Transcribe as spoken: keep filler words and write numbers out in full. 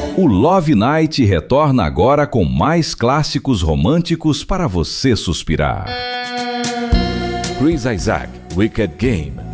O Love Night retorna agora com mais clássicos românticos para você suspirar. Chris Isaak, Wicked Game.